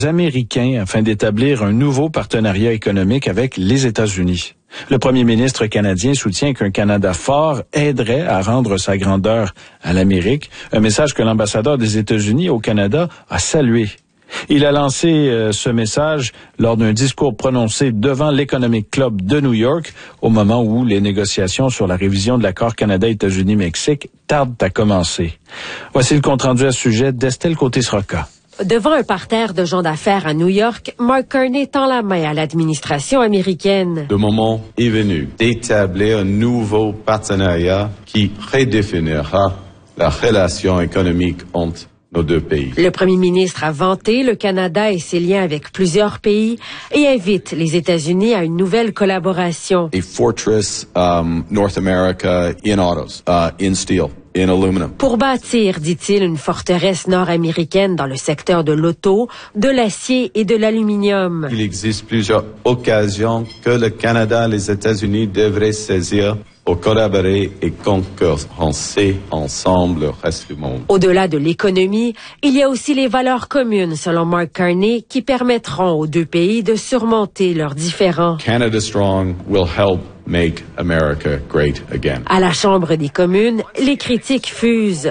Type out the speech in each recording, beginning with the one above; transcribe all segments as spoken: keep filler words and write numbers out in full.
Américains afin d'établir un nouveau partenariat économique avec les États-Unis. Le premier ministre canadien soutient qu'un Canada fort aiderait à rendre sa grandeur à l'Amérique, un message que l'ambassadeur des États-Unis au Canada a salué. Il a lancé euh, ce message lors d'un discours prononcé devant l'Economic Club de New York, au moment où les négociations sur la révision de l'accord Canada-États-Unis-Mexique tardent à commencer. Voici le compte-rendu à ce sujet d'Estelle Côté-Sroka. Devant un parterre de gens d'affaires à New York, Mark Carney tend la main à l'administration américaine. Le moment est venu d'établir un nouveau partenariat qui redéfinira la relation économique entre nos deux pays. Le premier ministre a vanté le Canada et ses liens avec plusieurs pays et invite les États-Unis à une nouvelle collaboration. A fortress um, North America in autos, uh, in steel, in aluminum. Pour bâtir, dit-il, une forteresse nord-américaine dans le secteur de l'auto, de l'acier et de l'aluminium. Il existe plusieurs occasions que le Canada et les États-Unis devraient saisir pour collaborer et concurrencer ensemble le reste du monde. Au-delà de l'économie, il y a aussi les valeurs communes, selon Mark Carney, qui permettront aux deux pays de surmonter leurs différends. Canada Strong will help make America great again. À la Chambre des communes, les critiques fusent.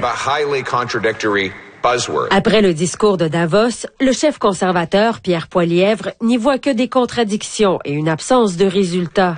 Après le discours de Davos, le chef conservateur, Pierre Poilievre, n'y voit que des contradictions et une absence de résultats.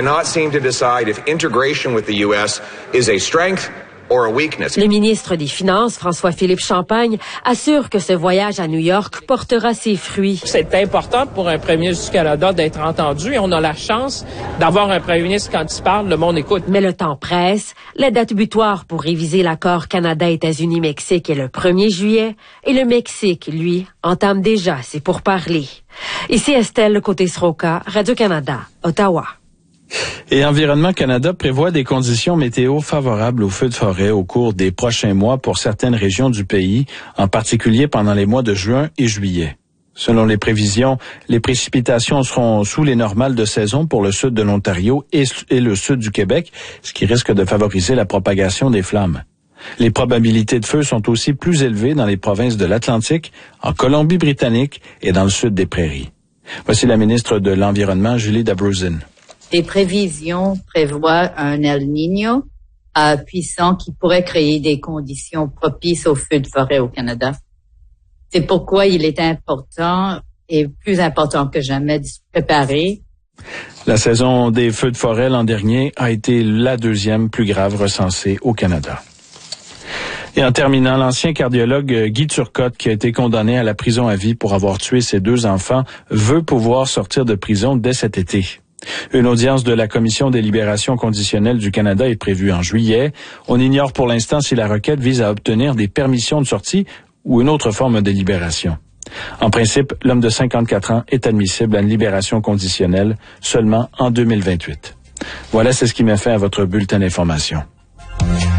Le ministre des Finances, François-Philippe Champagne, assure que ce voyage à New York portera ses fruits. C'est important pour un premier ministre du Canada d'être entendu et on a la chance d'avoir un premier ministre quand il parle, le monde écoute. Mais le temps presse. La date butoir pour réviser l'accord Canada-États-Unis-Mexique est le premier juillet et le Mexique, lui, entame déjà ses pourparlers. Ici Estelle Côté-Sroka, Radio-Canada, Ottawa. Et Environnement Canada prévoit des conditions météo favorables aux feux de forêt au cours des prochains mois pour certaines régions du pays, en particulier pendant les mois de juin et juillet. Selon les prévisions, les précipitations seront sous les normales de saison pour le sud de l'Ontario et, et le sud du Québec, ce qui risque de favoriser la propagation des flammes. Les probabilités de feu sont aussi plus élevées dans les provinces de l'Atlantique, en Colombie-Britannique et dans le sud des Prairies. Voici la ministre de l'Environnement, Julie Dabrousin. Les prévisions prévoient un El Niño euh, puissant qui pourrait créer des conditions propices aux feux de forêt au Canada. C'est pourquoi il est important et plus important que jamais de se préparer. La saison des feux de forêt l'an dernier a été la deuxième plus grave recensée au Canada. Et en terminant, l'ancien cardiologue Guy Turcotte, qui a été condamné à la prison à vie pour avoir tué ses deux enfants, veut pouvoir sortir de prison dès cet été. Une audience de la Commission des libérations conditionnelles du Canada est prévue en juillet. On ignore pour l'instant si la requête vise à obtenir des permissions de sortie ou une autre forme de libération. En principe, l'homme de cinquante-quatre ans est admissible à une libération conditionnelle seulement en deux mille vingt-huit. Voilà, c'est ce qui m'a fait à votre bulletin d'information.